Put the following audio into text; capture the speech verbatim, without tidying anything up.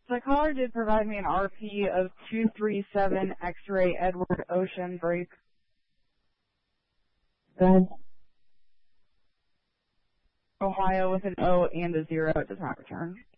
The caller did provide me an R P of two three seven X-ray Edward Ocean Break. Good. Ohio with an O and a zero. It does not return.